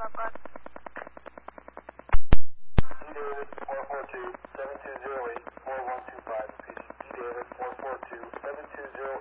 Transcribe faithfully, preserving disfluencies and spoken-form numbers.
David four four two, seven two zero eight, four one two five. Repeating, D David four four two, seven two zero